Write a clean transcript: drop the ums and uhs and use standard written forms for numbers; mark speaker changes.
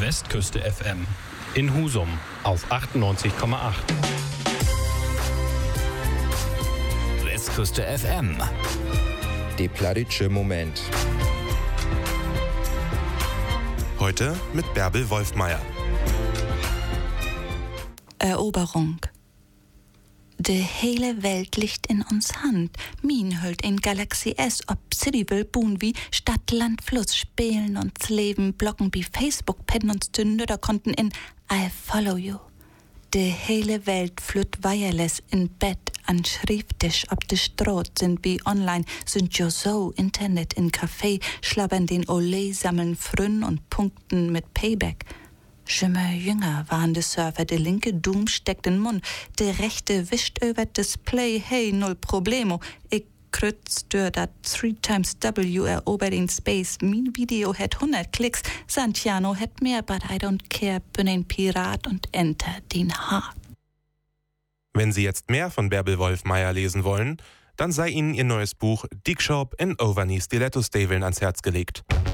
Speaker 1: Westküste FM in Husum auf 98,8.
Speaker 2: Westküste FM.
Speaker 3: Die plattdeutsche Moment.
Speaker 4: Heute mit Bärbel Wolfmeier.
Speaker 5: Eroberung. De hele Welt liegt in uns Hand. Min hüllt in Galaxy S, ob City will buhen wie Stadt, Land, Fluss, spielen uns Leben, blocken wie Facebook, pennen uns Nöder Konten in I follow you. De hele Welt flütt wireless in Bett, an Schrifttisch, ob de Stroh sind wie online, sind jo so, Internet in Café, schlabbern den Olé, sammeln Frünn und punkten mit Payback. Schimmer jünger waren de Surfer, de linke Doom steckt in Mund, de rechte wischt über Display, hey, null Problemo. Ich krütz durch dat 3xW erobert in Space, mein Video hat 100 Klicks, Santiano hat mehr, but I don't care, bin ein Pirat und enter den Hart.
Speaker 4: Wenn Sie jetzt mehr von Bärbel Wolfmeier lesen wollen, dann sei Ihnen ihr neues Buch Dick Shop in Overknee Stiletto Staveln ans Herz gelegt.